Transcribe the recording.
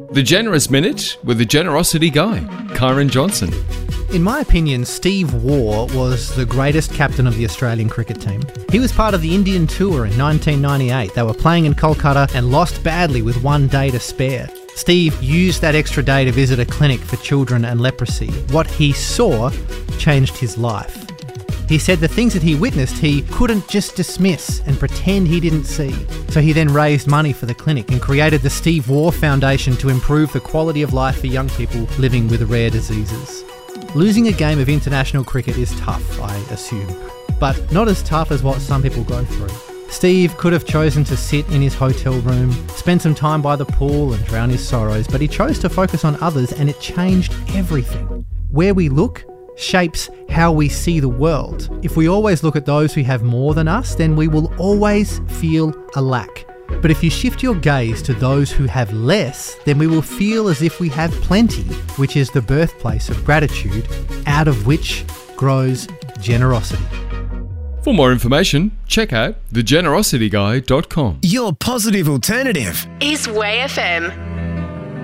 The Generous Minute with the Generosity Guy, Kyron Johnson. In my opinion, Steve Waugh was the greatest captain of the Australian cricket team. He was part of the Indian tour in 1998. They were playing in Kolkata and lost badly with 1 day to spare. Steve used that extra day to visit a clinic for children and leprosy. What he saw changed his life. He said the things that he witnessed he couldn't just dismiss and pretend he didn't see. So he then raised money for the clinic and created the Steve Waugh Foundation to improve the quality of life for young people living with rare diseases. Losing a game of international cricket is tough, I assume, but not as tough as what some people go through. Steve could have chosen to sit in his hotel room, spend some time by the pool and drown his sorrows, but he chose to focus on others and it changed everything. Where we look shapes how we see the world. If we always look at those who have more than us, then we will always feel a lack. But if you shift your gaze to those who have less, then we will feel as if we have plenty, which is the birthplace of gratitude, out of which grows generosity. For more information, check out thegenerosityguy.com. Your positive alternative is Way FM.